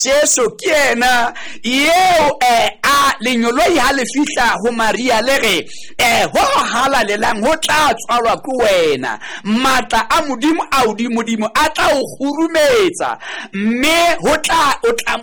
Jesu ke yena yeo a lenyolo ya le fihla ho Maria le re ho halalelang ho tla tswalwa ke wena, matla a modimo a hodimo a tla o khurumetsa, mme o tla